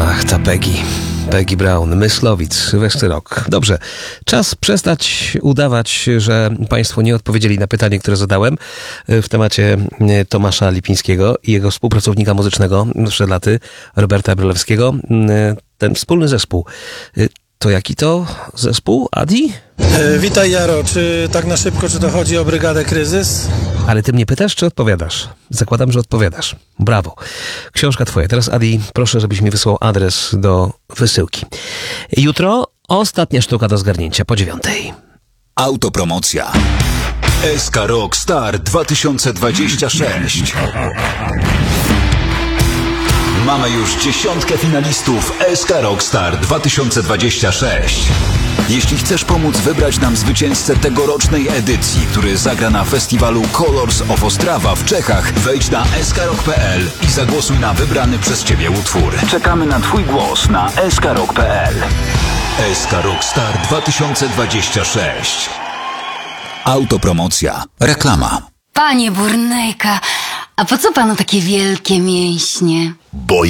Ach, ta Peggy Brown, Myslowic, Sylwester Rok. Dobrze, czas przestać udawać, że Państwo nie odpowiedzieli na pytanie, które zadałem w temacie Tomasza Lipińskiego i jego współpracownika muzycznego przed laty, Roberta Brylewskiego. Ten wspólny zespół. To jaki to zespół, Adi? Witaj, Jaro. Czy tak na szybko, czy to chodzi o Brygadę Kryzys? Ale ty mnie pytasz, czy odpowiadasz? Zakładam, że odpowiadasz. Brawo. Książka twoja. Teraz, Adi, proszę, żebyś mi wysłał adres do wysyłki. Jutro ostatnia sztuka do zgarnięcia po 9:00. Autopromocja. SK Rock Star 2026. Mamy już 10 finalistów SK Rock Star 2026. Jeśli chcesz pomóc wybrać nam zwycięzcę tegorocznej edycji, który zagra na festiwalu Colors of Ostrava w Czechach, wejdź na skrok.pl i zagłosuj na wybrany przez Ciebie utwór. Czekamy na Twój głos na skrok.pl. SK Rock Star 2026. Autopromocja. Reklama. Panie Burnejka, a po co panu takie wielkie mięśnie? Bo